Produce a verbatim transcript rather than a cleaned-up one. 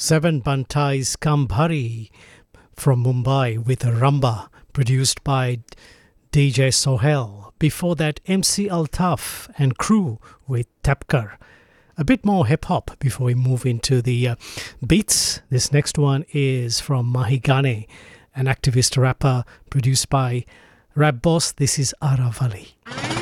Seven Bantai's Kambhari from Mumbai with Ramba, produced by D J Sohail. Before that, M C Altaf and crew with Tapkar. A bit more hip-hop before we move into the uh, beats. This next one is from Mahigane, an activist rapper, produced by Rap Boss. This is Aravali.